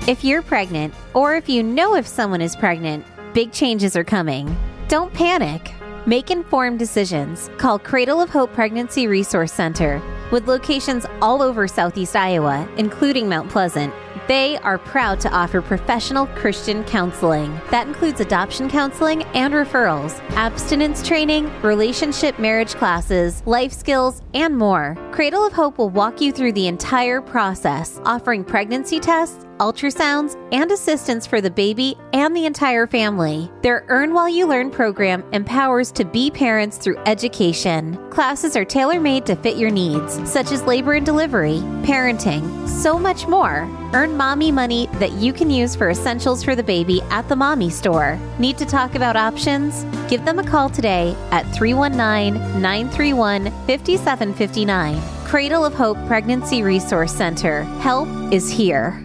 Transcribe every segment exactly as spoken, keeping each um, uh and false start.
If you're pregnant, or if you know if someone is pregnant, big changes are coming. Don't panic. Make informed decisions. Call Cradle of Hope Pregnancy Resource Center. With locations all over Southeast Iowa, including Mount Pleasant, they are proud to offer professional Christian counseling. That includes adoption counseling and referrals, abstinence training, relationship marriage classes, life skills, and more. Cradle of Hope will walk you through the entire process, offering pregnancy tests, ultrasounds, and assistance for the baby and the entire family. Their Earn While You Learn program empowers to be parents through education. Classes are tailor-made to fit your needs, such as labor and delivery, parenting, so much more. Earn mommy money that you can use for essentials for the baby at the Mommy Store. Need to talk about options? Give them a call today at three one nine, nine three one, five seven five nine. Cradle of Hope Pregnancy Resource Center. Help is here.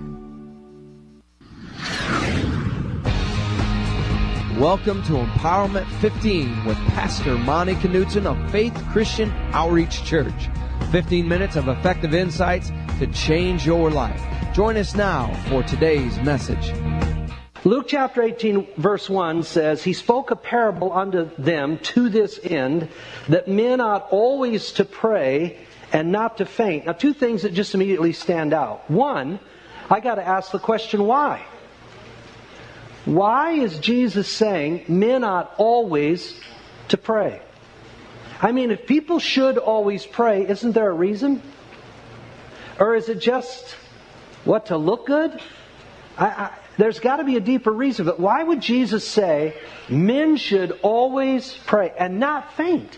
Welcome to Empowerment fifteen with Pastor Monty Knudsen of Faith Christian Outreach Church. fifteen minutes of effective insights to change your life. Join us now for today's message. Luke chapter eighteen verse one says, He spoke a parable unto them to this end, that men ought always to pray and not to faint. Now, two things that just immediately stand out. One, I got to ask the question, why? Why is Jesus saying men ought always to pray? I mean, if people should always pray, isn't there a reason? Or is it just, what, to look good? I, I, there's got to be a deeper reason. But why would Jesus say men should always pray and not faint?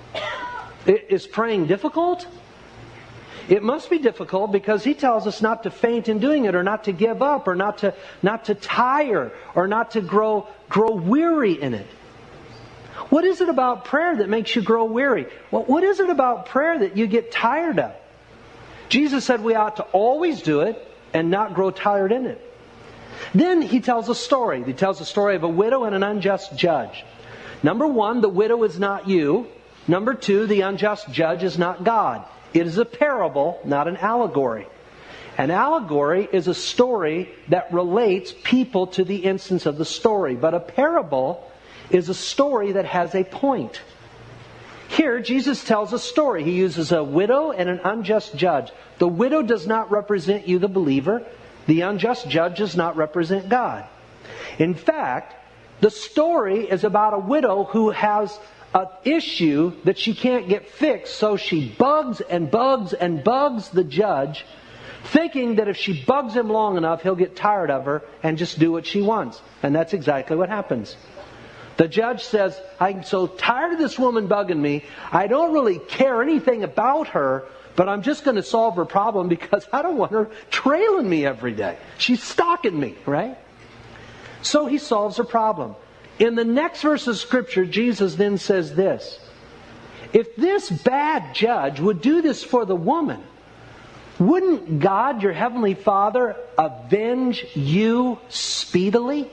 Is praying difficult? It must be difficult because He tells us not to faint in doing it, or not to give up, or not to not to tire, or not to grow grow weary in it. What is it about prayer that makes you grow weary? Well, what is it about prayer that you get tired of? Jesus said we ought to always do it and not grow tired in it. Then He tells a story. He tells a story of a widow and an unjust judge. Number one, the widow is not you. Number two, the unjust judge is not God. It is a parable, not an allegory. An allegory is a story that relates people to the instance of the story. But a parable is a story that has a point. Here, Jesus tells a story. He uses a widow and an unjust judge. The widow does not represent you, the believer. The unjust judge does not represent God. In fact, the story is about a widow who has an issue that she can't get fixed, so she bugs and bugs and bugs the judge, thinking that if she bugs him long enough, he'll get tired of her and just do what she wants. And that's exactly what happens. The judge says, I'm so tired of this woman bugging me, I don't really care anything about her, but I'm just going to solve her problem because I don't want her trailing me every day. She's stalking me, right? So he solves her problem. In the next verse of Scripture, Jesus then says this, if this bad judge would do this for the woman, wouldn't God, your heavenly Father, avenge you speedily?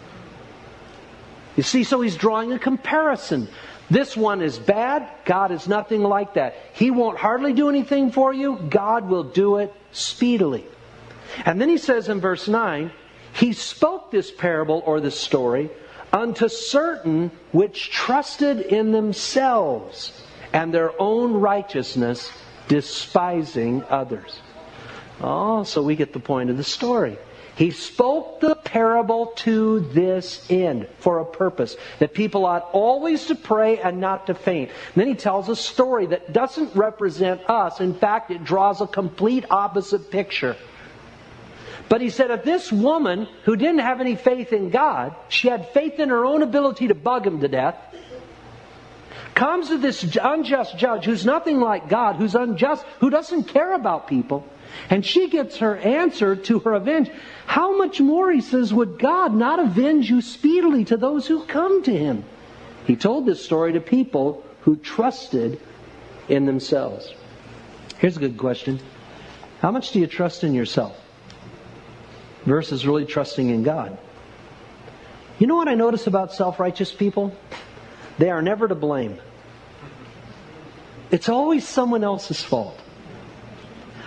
You see, so he's drawing a comparison. This one is bad. God is nothing like that. He won't hardly do anything for you. God will do it speedily. And then he says in verse nine, He spoke this parable or this story unto certain which trusted in themselves and their own righteousness, despising others. Oh, so we get the point of the story. He spoke the parable to this end, for a purpose, that people ought always to pray and not to faint. And then he tells a story that doesn't represent us. In fact, it draws a complete opposite picture. But he said, if this woman who didn't have any faith in God, she had faith in her own ability to bug him to death, comes to this unjust judge who's nothing like God, who's unjust, who doesn't care about people, and she gets her answer to her avenge. How much more, he says, would God not avenge you speedily to those who come to Him? He told this story to people who trusted in themselves. Here's a good question. How much do you trust in yourself versus really trusting in God? You know what I notice about self-righteous people? They are never to blame. It's always someone else's fault.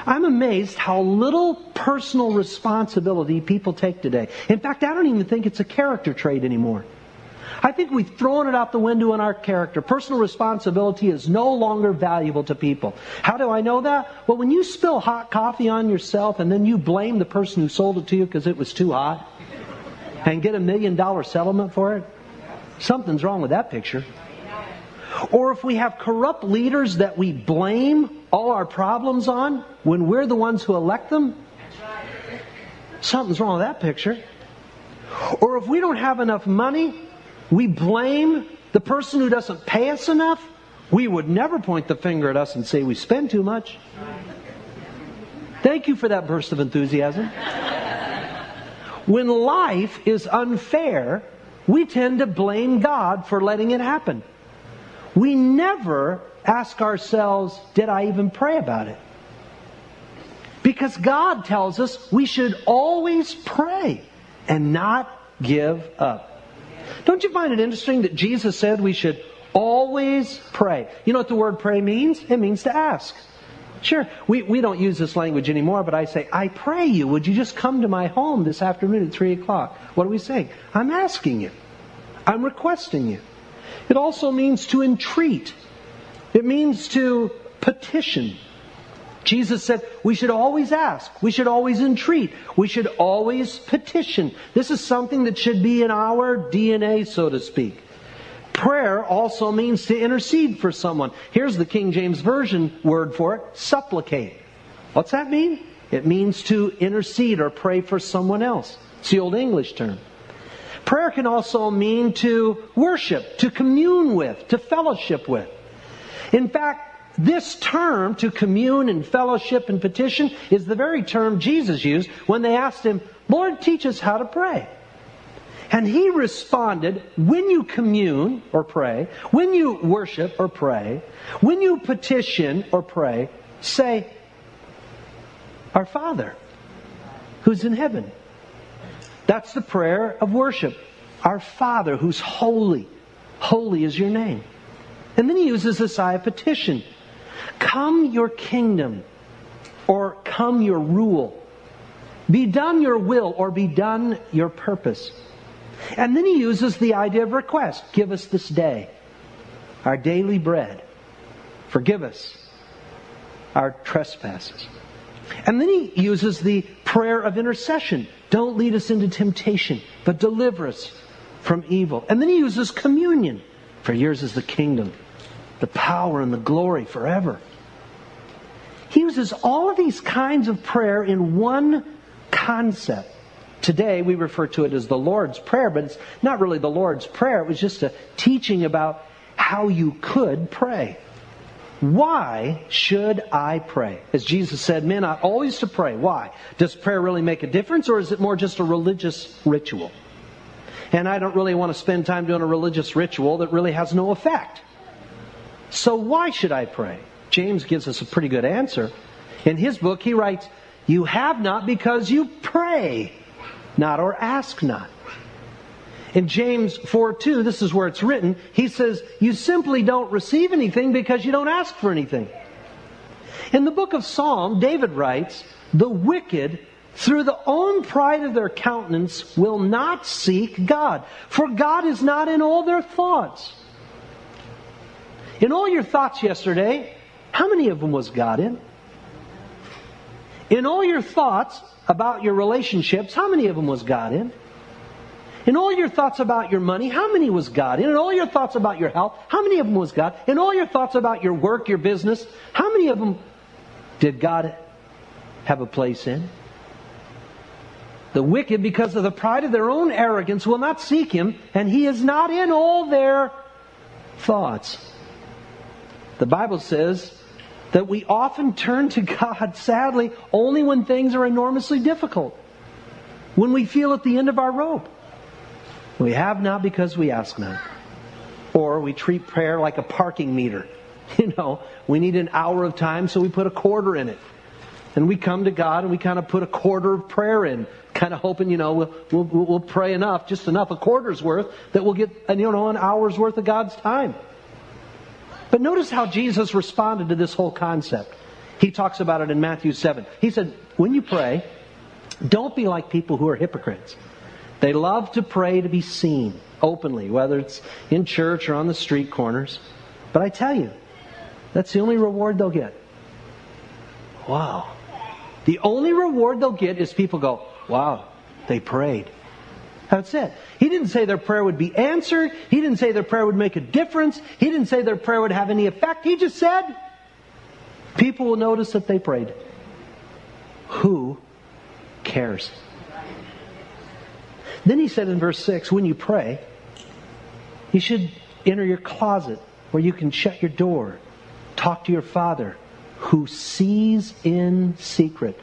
I'm amazed how little personal responsibility people take today. In fact, I don't even think it's a character trait anymore. I think we've thrown it out the window in our character. Personal responsibility is no longer valuable to people. How do I know that? Well, when you spill hot coffee on yourself and then you blame the person who sold it to you because it was too hot and get a million dollar settlement for it, something's wrong with that picture. Or if we have corrupt leaders that we blame all our problems on when we're the ones who elect them, something's wrong with that picture. Or if we don't have enough money, we blame the person who doesn't pay us enough. We would never point the finger at us and say we spend too much. Thank you for that burst of enthusiasm. When life is unfair, we tend to blame God for letting it happen. We never ask ourselves, did I even pray about it? Because God tells us we should always pray and not give up. Don't you find it interesting that Jesus said we should always pray? You know what the word pray means? It means to ask. Sure, we, we don't use this language anymore, but I say, I pray you, would you just come to my home this afternoon at three o'clock? What are we saying? I'm asking you. I'm requesting you. It also means to entreat. It means to petition. Jesus said we should always ask. We should always entreat. We should always petition. This is something that should be in our D N A, so to speak. Prayer also means to intercede for someone. Here's the King James Version word for it, supplicate. What's that mean? It means to intercede or pray for someone else. It's the Old English term. Prayer can also mean to worship, to commune with, to fellowship with. In fact, this term, to commune and fellowship and petition, is the very term Jesus used when they asked Him, Lord, teach us how to pray. And He responded, when you commune or pray, when you worship or pray, when you petition or pray, say, Our Father, who's in heaven. That's the prayer of worship. Our Father, who's holy. Holy is your name. And then He uses this I of petition. Come your kingdom, or come your rule. Be done your will, or be done your purpose. And then He uses the idea of request. Give us this day our daily bread. Forgive us our trespasses. And then He uses the prayer of intercession. Don't lead us into temptation, but deliver us from evil. And then He uses communion. For yours is the kingdom, the power and the glory forever. He uses all of these kinds of prayer in one concept. Today we refer to it as the Lord's Prayer, but it's not really the Lord's Prayer. It was just a teaching about how you could pray. Why should I pray? As Jesus said, men ought always to pray. Why? Does prayer really make a difference, or is it more just a religious ritual? And I don't really want to spend time doing a religious ritual that really has no effect. So why should I pray? James gives us a pretty good answer. In his book, he writes, you have not because you pray not, or ask not. In James four two, this is where it's written, he says, you simply don't receive anything because you don't ask for anything. In the book of Psalm, David writes, the wicked, through the own pride of their countenance, will not seek God, for God is not in all their thoughts. In all your thoughts yesterday, how many of them was God in? In all your thoughts about your relationships, how many of them was God in? In all your thoughts about your money, how many was God in? In all your thoughts about your health, how many of them was God? In all your thoughts about your work, your business, how many of them did God have a place in? The wicked, because of the pride of their own arrogance, will not seek Him, and He is not in all their thoughts. The Bible says that we often turn to God, sadly, only when things are enormously difficult. When we feel at the end of our rope. We have not because we ask not. Or we treat prayer like a parking meter. You know, we need an hour of time, so we put a quarter in it. And we come to God and we kind of put a quarter of prayer in. Kind of hoping, you know, we'll, we'll, we'll pray enough, just enough, a quarter's worth, that we'll get, you know, an hour's worth of God's time. But notice how Jesus responded to this whole concept. He talks about it in Matthew seven. He said, when you pray, don't be like people who are hypocrites. They love to pray to be seen openly, whether it's in church or on the street corners. But I tell you, that's the only reward they'll get. Wow. The only reward they'll get is people go, wow, they prayed. That's it. He didn't say their prayer would be answered. He didn't say their prayer would make a difference. He didn't say their prayer would have any effect. He just said, people will notice that they prayed. Who cares? Then he said in verse six, when you pray, you should enter your closet where you can shut your door. Talk to your Father who sees in secret.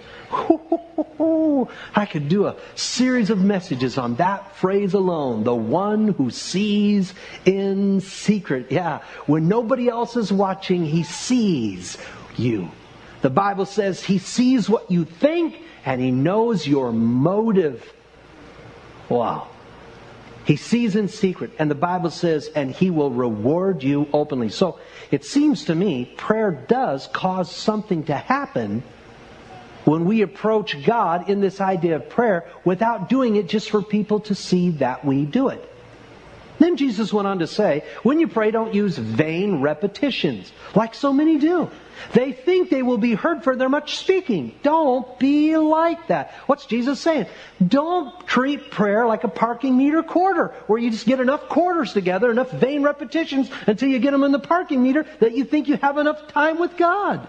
I could do a series of messages on that phrase alone. The one who sees in secret. Yeah, when nobody else is watching, He sees you. The Bible says He sees what you think and He knows your motive. Wow. He sees in secret, and the Bible says, and He will reward you openly. So it seems to me prayer does cause something to happen when we approach God in this idea of prayer without doing it just for people to see that we do it. Then Jesus went on to say, when you pray, don't use vain repetitions, like so many do. They think they will be heard for their much speaking. Don't be like that. What's Jesus saying? Don't treat prayer like a parking meter quarter, where you just get enough quarters together, enough vain repetitions, until you get them in the parking meter that you think you have enough time with God.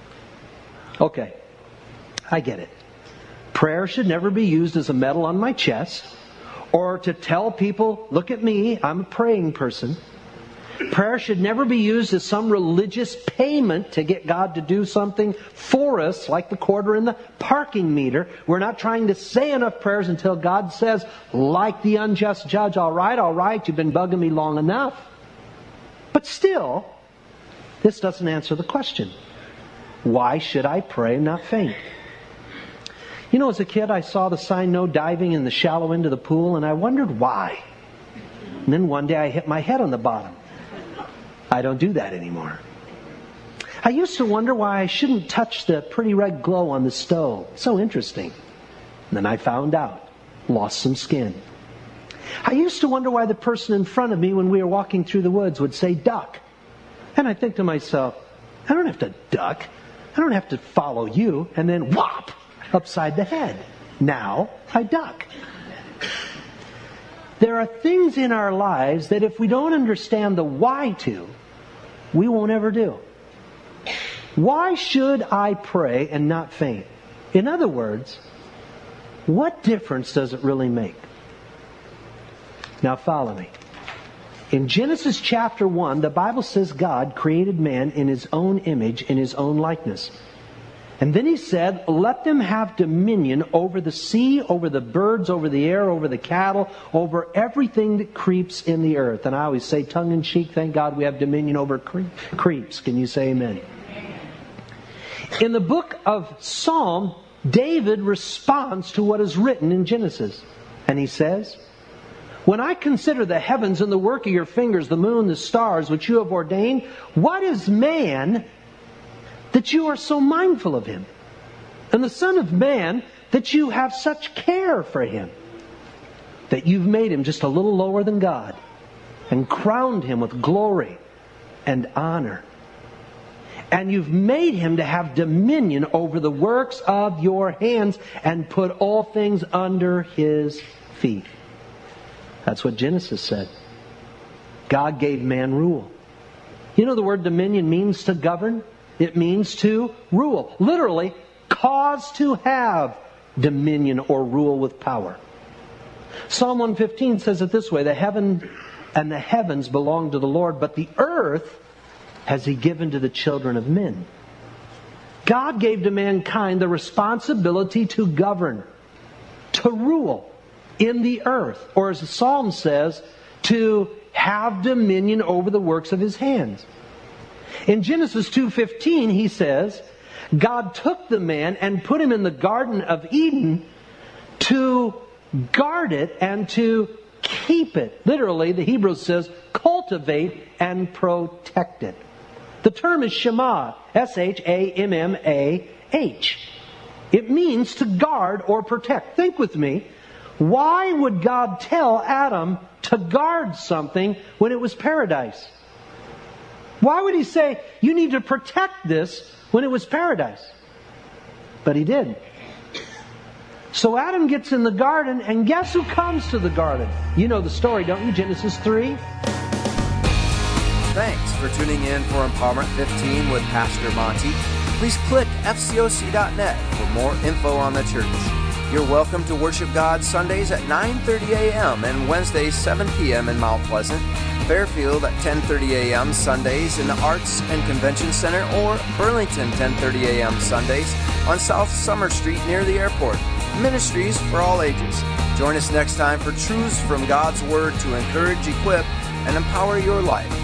Okay, I get it. Prayer should never be used as a medal on my chest, or to tell people, look at me, I'm a praying person. Prayer should never be used as some religious payment to get God to do something for us, like the quarter in the parking meter. We're not trying to say enough prayers until God says, like the unjust judge, all right, all right, you've been bugging me long enough. But still, this doesn't answer the question. Why should I pray and not faint? You know, as a kid, I saw the sign, no diving in the shallow end of the pool, and I wondered why. And then one day I hit my head on the bottom. I don't do that anymore. I used to wonder why I shouldn't touch the pretty red glow on the stove. So interesting. And then I found out. Lost some skin. I used to wonder why the person in front of me when we were walking through the woods would say, duck. And I think to myself, I don't have to duck. I don't have to follow you. And then whop! Upside the head. Now I duck. There are things in our lives that if we don't understand the why to, we won't ever do. Why should I pray and not faint? In other words, what difference does it really make? Now follow me. In Genesis chapter one, the Bible says God created man in His own image, in His own likeness. And then He said, let them have dominion over the sea, over the birds, over the air, over the cattle, over everything that creeps in the earth. And I always say tongue-in-cheek, thank God we have dominion over cre- creeps. Can you say amen? In the book of Psalm, David responds to what is written in Genesis. And he says, when I consider the heavens and the work of your fingers, the moon, the stars, which you have ordained, what is man that you are so mindful of him? And the Son of Man, that you have such care for him, that you've made him just a little lower than God and crowned him with glory and honor. And you've made him to have dominion over the works of your hands and put all things under his feet. That's what Genesis said. God gave man rule. You know the word dominion means to govern? It means to rule. Literally, cause to have dominion or rule with power. Psalm one fifteen says it this way, the heaven and the heavens belong to the Lord, but the earth has He given to the children of men. God gave to mankind the responsibility to govern, to rule in the earth, or as the Psalm says, to have dominion over the works of His hands. In Genesis two fifteen, He says, God took the man and put him in the Garden of Eden to guard it and to keep it. Literally, the Hebrew says, cultivate and protect it. The term is Shema, S H A M M A H. It means to guard or protect. Think with me. Why would God tell Adam to guard something when it was paradise? Why would He say, you need to protect this when it was paradise? But He did. So Adam gets in the garden, and guess who comes to the garden? You know the story, don't you? Genesis three. Thanks for tuning in for Empowerment fifteen with Pastor Monty. Please click F C O C dot net for more info on the church. You're welcome to worship God Sundays at nine thirty a.m. and Wednesdays seven p.m. in Mount Pleasant, Fairfield at ten thirty a.m. Sundays in the Arts and Convention Center, or Burlington ten thirty a.m. Sundays on South Summer Street near the airport. Ministries for all ages. Join us next time for truths from God's Word to encourage, equip, and empower your life.